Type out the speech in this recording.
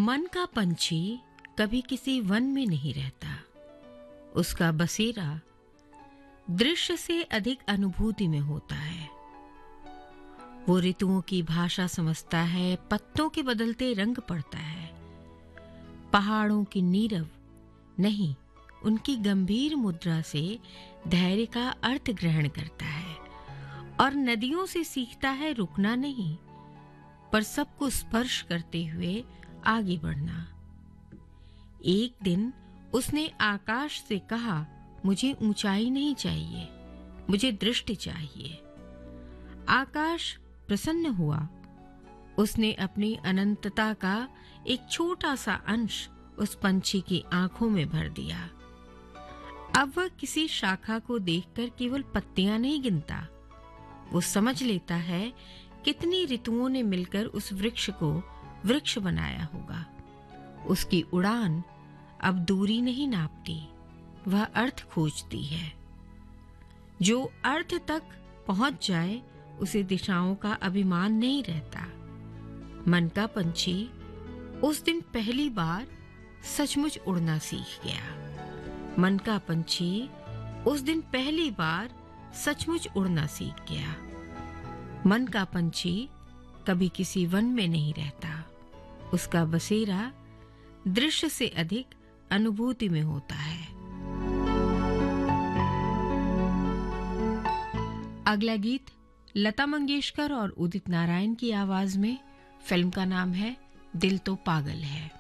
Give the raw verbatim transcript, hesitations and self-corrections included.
मन का पंछी कभी किसी वन में नहीं रहता। उसका बसेरा दृश्य से अधिक अनुभूति में होता है। वो ऋतुओं की भाषा समझता है, पत्तों के बदलते रंग पढ़ता है, पहाड़ों की नीरव नहीं, उनकी गंभीर मुद्रा से धैर्य का अर्थ ग्रहण करता है और नदियों से सीखता है रुकना नहीं, पर सबको स्पर्श करते हुए आगे बढ़ना। एक दिन उसने आकाश से कहा, मुझे ऊंचाई नहीं चाहिए, मुझे दृष्टि चाहिए। आकाश प्रसन्न हुआ। उसने अपनी अनंतता का एक छोटा सा अंश उस पंछी की आंखों में भर दिया। अब वह किसी शाखा को देखकर केवल पत्तियां नहीं गिनता, वो समझ लेता है कितनी ऋतुओं ने मिलकर उस वृक्ष को वृक्ष बनाया होगा। उसकी उड़ान अब दूरी नहीं नापती, वह अर्थ खोजती है। जो अर्थ तक पहुंच जाए उसे दिशाओं का अभिमान नहीं रहता। मन का पंछी उस दिन पहली बार सचमुच उड़ना सीख गया। मन का पंछी उस दिन पहली बार सचमुच उड़ना सीख गया। मन का पंछी कभी किसी वन में नहीं रहता। उसका बसेरा दृश्य से अधिक अनुभूति में होता है। अगला गीत लता मंगेशकर और उदित नारायण की आवाज में। फिल्म का नाम है दिल तो पागल है।